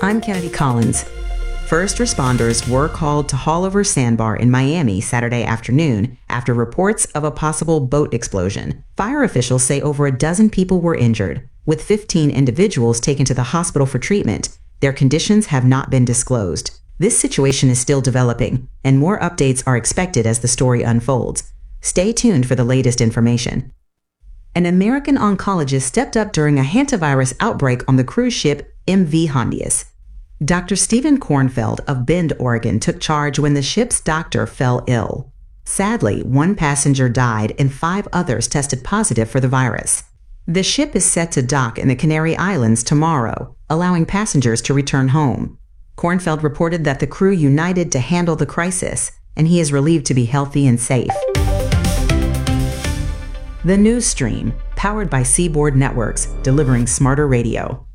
I'm Kennedy Collins. First responders were called to Haulover Sandbar in Miami Saturday afternoon after reports of a possible boat explosion. Fire officials say over a dozen people were injured, with 15 individuals taken to the hospital for treatment. Their conditions have not been disclosed. This situation is still developing, and more updates are expected as the story unfolds. Stay tuned for the latest information. An American oncologist stepped up during a hantavirus outbreak on the cruise ship MV Hondius. Dr. Stephen Kornfeld of Bend, Oregon, took charge when the ship's doctor fell ill. Sadly, one passenger died and 5 others tested positive for the virus. The ship is set to dock in the Canary Islands tomorrow, allowing passengers to return home. Kornfeld reported that the crew united to handle the crisis, and he is relieved to be healthy and safe. The News Stream, powered by Seaboard Networks, delivering smarter radio.